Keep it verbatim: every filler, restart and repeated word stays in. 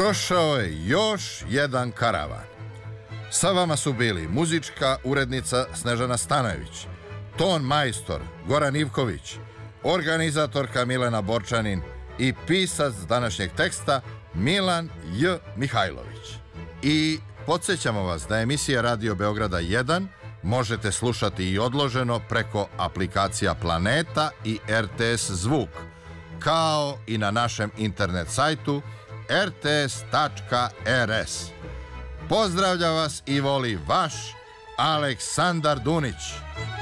Prošao je još jedan karavan. Sa vama su bili muzička urednica Snežana Stanojević, ton majstor Goran Ivković, organizatorka Milena Borčanin i pisac današnjeg teksta Milan J. Mihajlović. I podsjećamo vas da emisija Radio Beograda jedan možete slušati i odloženo preko aplikacija Planeta i R T S Zvuk, kao i na našem internet sajtu r t s tačka r s. Pozdravlja vas i voli vaš Aleksandar Dunić.